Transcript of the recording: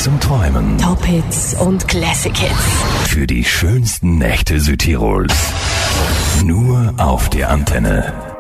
zum Träumen. Top-Hits und Classic-Hits. Für die schönsten Nächte Südtirols. Nur auf der Antenne.